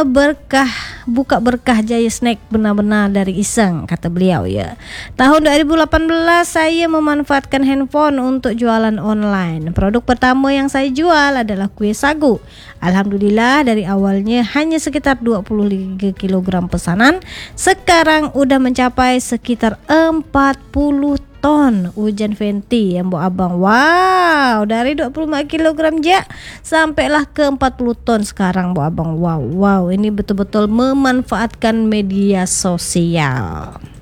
buka berkah Jaya Snack benar-benar dari iseng, kata beliau ya. Tahun 2018 saya memanfaatkan handphone untuk jualan online. Produk pertama yang saya jual adalah kuih sagu. Alhamdulillah dari awalnya hanya sekitar 23 kg pesanan, sekarang udah mencapai sekitar 40 ton. Hujan Fenty yang buat abang. Wow, dari 25 kg je sampailah ke 40 ton sekarang buat abang. Wow, ini betul-betul memanfaatkan media sosial.